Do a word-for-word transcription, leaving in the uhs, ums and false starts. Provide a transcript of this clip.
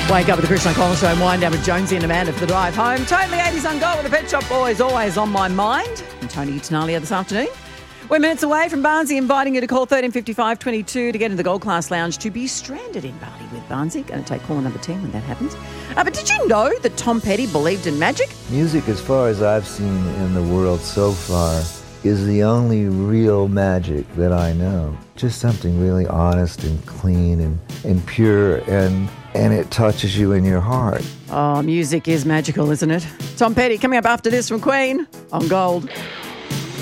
Wake up with the Christian Collins Show and wind down with Jonesy and Amanda for the drive home. Totally eighties on Gold with the Pet Shop Boys, always on my mind. And Tony Tanalia this afternoon. We're minutes away from Barnsley, inviting you to call thirteen fifty-five twenty-two to get into the Gold Class Lounge to be stranded in Bali with Barnsley. Going to take caller number ten when that happens. Uh, but did you know that Tom Petty believed in magic? Music, as far as I've seen in the world so far, is the only real magic that I know. Just something really honest and clean and, and pure, and and it touches you in your heart. Oh, music is magical, isn't it? Tom Petty coming up after this from Queen on Gold.